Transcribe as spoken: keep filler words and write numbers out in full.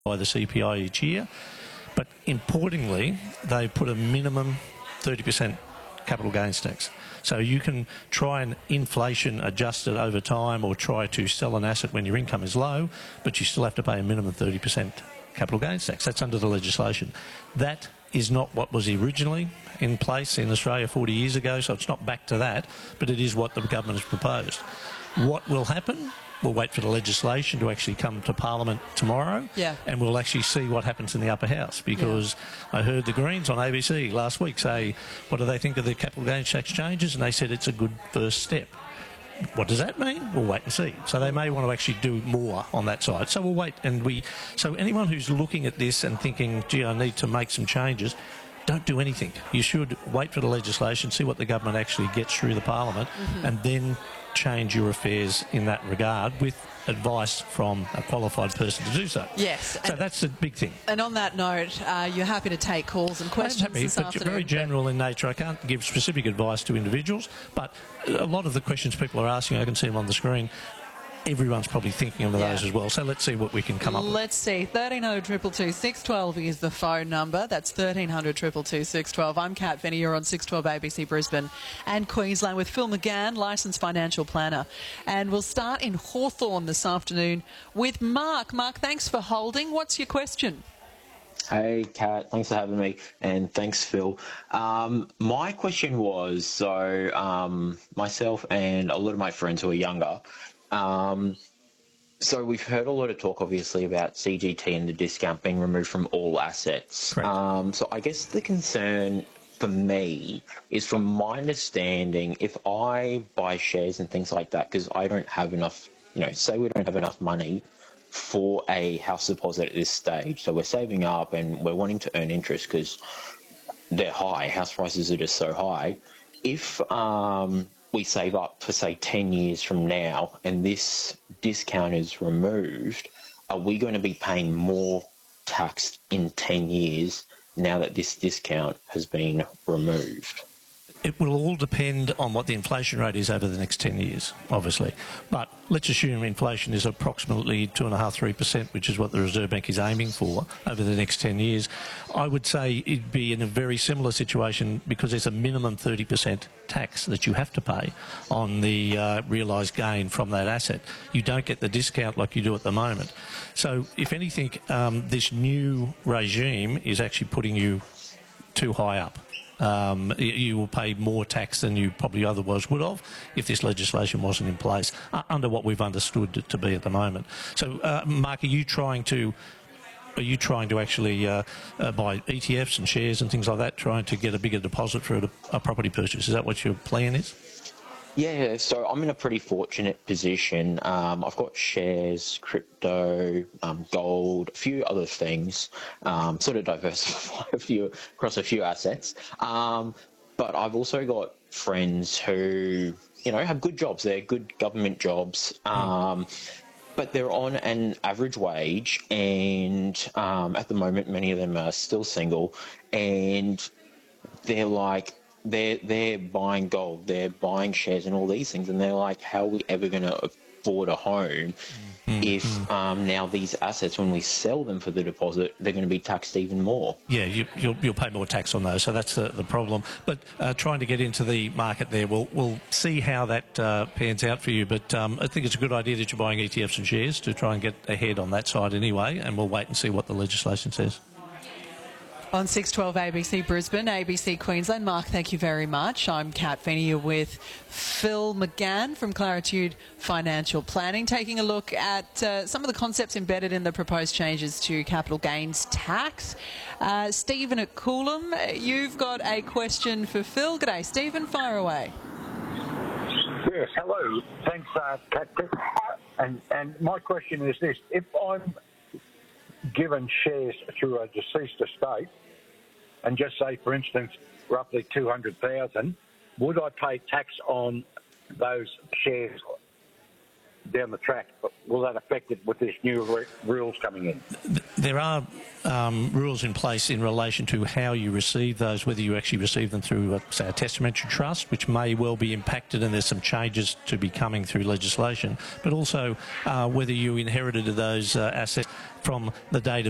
by the C P I each year. But importantly, they put a minimum thirty percent capital gains tax. So you can try and inflation adjust it over time or try to sell an asset when your income is low, but you still have to pay a minimum thirty percent capital gains tax. That's under the legislation. That is not what was originally in place in Australia forty years ago, so it's not back to that, but it is what the government has proposed. What will happen? We'll wait for the legislation to actually come to Parliament tomorrow, yeah. and we'll actually see what happens in the upper house, because yeah. I heard the Greens on A B C last week say, what do they think of the capital gains tax changes? And they said it's a good first step. What does that mean? We'll wait and see. So they may want to actually do more on that side. So we'll wait, and we. So anyone who's looking at this and thinking, gee, I need to make some changes, don't do anything. You should wait for the legislation, see what the government actually gets through the Parliament, mm-hmm. and then change your affairs in that regard with advice from a qualified person to do so. Yes. So that's the big thing. And on that note, uh, you're happy to take calls and questions I'm happy, this but afternoon. You're very general in nature. I can't give specific advice to individuals, but a lot of the questions people are asking, I can see them on the screen, everyone's probably thinking of those yeah. as well. So let's see what we can come up with. Let's see. thirteen hundred, two two two, six one two is the phone number. That's thirteen hundred, two two two, six one two. I'm Kat Finney. You're on six twelve A B C Brisbane and Queensland with Phil McGann, licensed financial planner. And we'll start in Hawthorn this afternoon with Mark. Mark, thanks for holding. What's your question? Hey, Kat, thanks for having me, and thanks, Phil. Um, my question was, so um, myself and a lot of my friends who are younger, Um, so we've heard a lot of talk, obviously, about C G T and the discount being removed from all assets. Um, so I guess the concern for me is, from my understanding, if I buy shares and things like that, because I don't have enough, you know, say we don't have enough money for a house deposit at this stage, so we're saving up and we're wanting to earn interest because they're high, house prices are just so high. If um, we save up for, say, ten years from now and this discount is removed, are we going to be paying more tax in ten years now that this discount has been removed? It will all depend on what the inflation rate is over the next ten years, obviously. But let's assume inflation is approximately two point five, three percent, which is what the Reserve Bank is aiming for over the next ten years. I would say it'd be in a very similar situation, because there's a minimum thirty percent tax that you have to pay on the uh, realised gain from that asset. You don't get the discount like you do at the moment. So, if anything, um, this new regime is actually putting you too high up. Um, you will pay more tax than you probably otherwise would have if this legislation wasn't in place, uh, under what we've understood it to be at the moment. So, uh, Mark, are you trying to are you trying to actually uh, uh, buy E T Fs and shares and things like that, trying to get a bigger deposit for a, a property purchase? Is that what your plan is? Yeah, so I'm in a pretty fortunate position. Um, I've got shares, crypto, um, gold, a few other things, um, sort of diversify a few across a few assets. Um, but I've also got friends who, you know, have good jobs. They're good government jobs, um, but they're on an average wage, and um, at the moment, many of them are still single, and they're like, They're, they're buying gold, they're buying shares and all these things, and they're like, how are we ever going to afford a home mm-hmm. if um, now these assets, when we sell them for the deposit, they're going to be taxed even more? Yeah, you, you'll, you'll pay more tax on those, so that's the, the problem. But uh, trying to get into the market there, we'll, we'll see how that uh, pans out for you. But um, I think it's a good idea that you're buying E T Fs and shares to try and get ahead on that side anyway, and we'll wait and see what the legislation says. On six twelve A B C Brisbane, A B C Queensland. Mark, thank you very much. I'm Kat Finney. You're with Phil McGann from Claritude Financial Planning, taking a look at uh, some of the concepts embedded in the proposed changes to capital gains tax. Uh, Stephen at Coolum, you've got a question for Phil. G'day, Stephen, fire away. Yes, hello. Thanks, uh, Kat. And, and my question is this. If I'm given shares through a deceased estate, and just say, for instance, roughly two hundred thousand, would I pay tax on those shares down the track? Will that affect it with these new re- rules coming in? There are um, rules in place in relation to how you receive those, whether you actually receive them through, a, say, a testamentary trust, which may well be impacted, and there's some changes to be coming through legislation, but also uh, whether you inherited those uh, assets from the date of